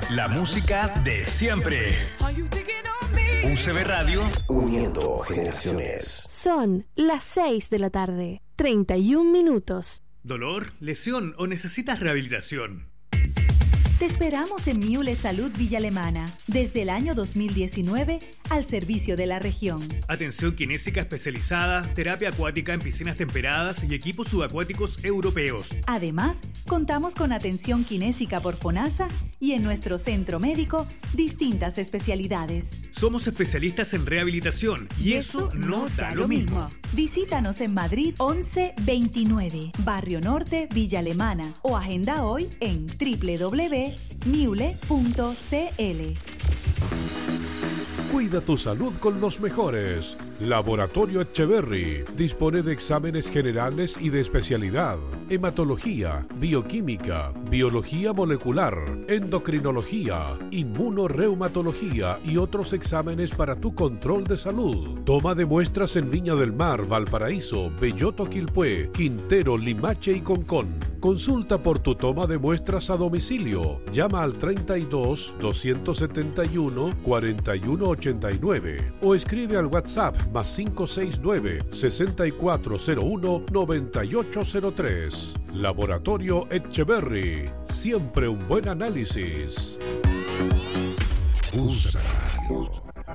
La música de siempre. UCB Radio, uniendo generaciones. Son las 6 de la tarde, 31 minutos. ¿Dolor, lesión o necesitas rehabilitación? Te esperamos en Miule Salud Villa Alemana, desde el año 2019 al servicio de la región. Atención kinésica especializada, terapia acuática en piscinas temperadas y equipos subacuáticos europeos. Además, contamos con atención kinésica por FONASA y en nuestro centro médico, distintas especialidades. Somos especialistas en rehabilitación y eso no da lo mismo. Visítanos en Madrid 1129, Barrio Norte, Villa Alemana, o agenda hoy en www.miule.cl. Cuida tu salud con los mejores. Laboratorio Etcheverry dispone de exámenes generales y de especialidad: hematología, bioquímica, biología molecular, endocrinología, inmunorreumatología y otros exámenes para tu control de salud. Toma de muestras en Viña del Mar, Valparaíso, Belloto, Quilpué, Quintero, Limache y Concón. Consulta por tu toma de muestras a domicilio. Llama al 32 271 4189 o escribe al WhatsApp más 569 6401 9803. Laboratorio Etcheverry, siempre un buen análisis. UCB Radio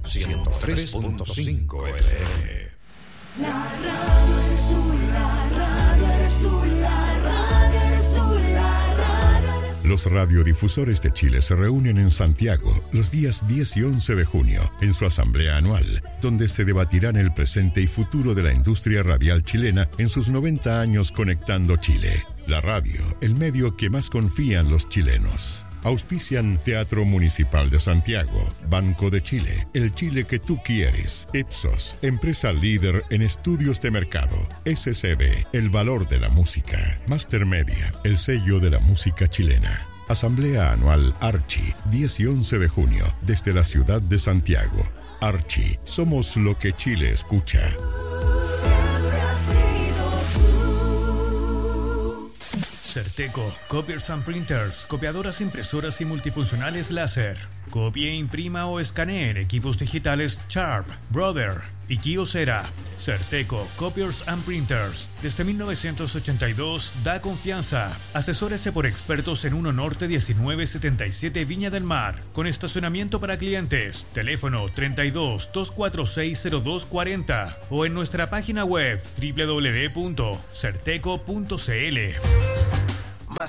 103.5 FM. La radio eres tú, la radio eres tú, la radio eres tú, la radio eres tú. Los radiodifusores de Chile se reúnen en Santiago los días 10 y 11 de junio en su asamblea anual, donde se debatirán el presente y futuro de la industria radial chilena en sus 90 años conectando Chile. La radio, el medio que más confían los chilenos. Auspician Teatro Municipal de Santiago, Banco de Chile, el Chile que tú quieres, Ipsos, empresa líder en estudios de mercado, SCB, el valor de la música, Master Media, el sello de la música chilena. Asamblea Anual Archi, 10 y 11 de junio, desde la ciudad de Santiago. Archi, somos lo que Chile escucha. Certeco, Copiers and Printers, copiadoras, impresoras y multifuncionales láser. Copie, imprima o escanee equipos digitales Sharp, Brother y Kyocera. Certeco, Copiers and Printers. Desde 1982 da confianza. Asesórese por expertos en 1 Norte 1977 Viña del Mar, con estacionamiento para clientes. Teléfono 32 246 0240 o en nuestra página web www.certeco.cl. Más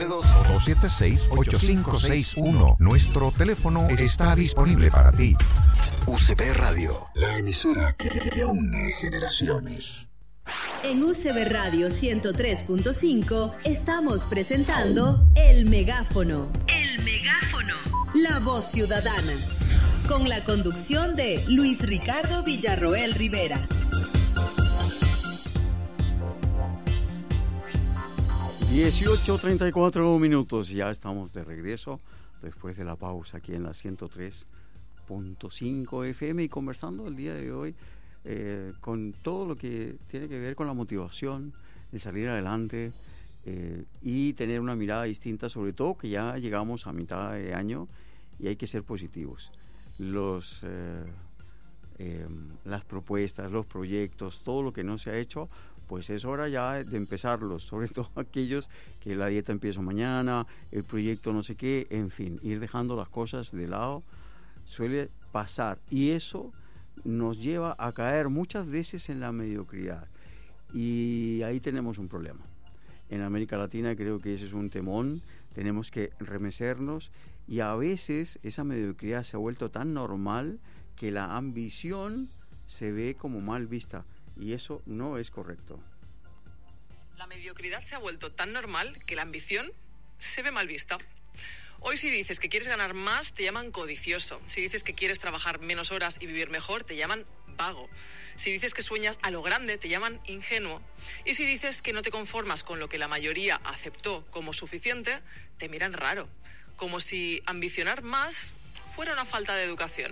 5632-276-8561. Nuestro teléfono está disponible para ti. UCB Radio, la emisora que une generaciones. En UCB Radio 103.5 estamos presentando El Megáfono. El Megáfono. La voz ciudadana. Con la conducción de Luis Ricardo Villarroel Rivera. 18:34 minutos, ya estamos de regreso después de la pausa aquí en la 103.5 FM y conversando el día de hoy con todo lo que tiene que ver con la motivación, el salir adelante y tener una mirada distinta, sobre todo que ya llegamos a mitad de año y hay que ser positivos. Las propuestas, los proyectos, todo lo que no se ha hecho, pues es hora ya de empezarlos, sobre todo aquellos que la dieta empieza mañana, el proyecto no sé qué, en fin, ir dejando las cosas de lado suele pasar y eso nos lleva a caer muchas veces en la mediocridad y ahí tenemos un problema. En América Latina creo que ese es un temón, tenemos que remecernos y a veces esa mediocridad se ha vuelto tan normal que la ambición se ve como mal vista. Y eso no es correcto. La mediocridad se ha vuelto tan normal que la ambición se ve mal vista. Hoy si dices que quieres ganar más, te llaman codicioso. Si dices que quieres trabajar menos horas y vivir mejor, te llaman vago. Si dices que sueñas a lo grande, te llaman ingenuo. Y si dices que no te conformas con lo que la mayoría aceptó como suficiente, te miran raro. Como si ambicionar más fuera una falta de educación.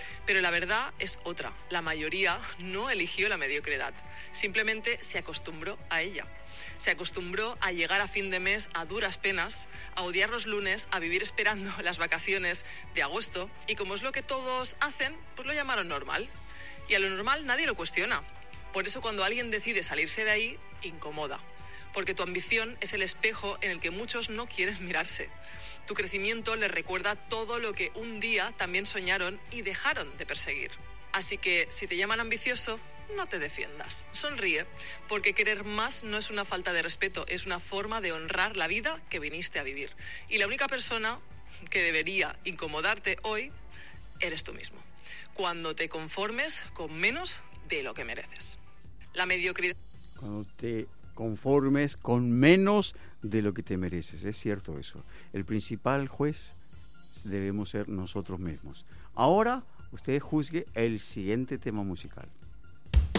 Pero la verdad es otra. La mayoría no eligió la mediocridad. Simplemente se acostumbró a ella. Se acostumbró a llegar a fin de mes a duras penas, a odiar los lunes, a vivir esperando las vacaciones de agosto. Y como es lo que todos hacen, pues lo llamaron normal. Y a lo normal nadie lo cuestiona. Por eso cuando alguien decide salirse de ahí, incomoda. Porque tu ambición es el espejo en el que muchos no quieren mirarse. Tu crecimiento les recuerda todo lo que un día también soñaron y dejaron de perseguir. Así que si te llaman ambicioso, no te defiendas. Sonríe, porque querer más no es una falta de respeto, es una forma de honrar la vida que viniste a vivir. Y la única persona que debería incomodarte hoy eres tú mismo. Cuando te conformes con menos de lo que mereces. La mediocridad... Cuando te conformes con menos de lo que te mereces, es cierto eso. El principal juez debemos ser nosotros mismos. Ahora, usted juzgue el siguiente tema musical.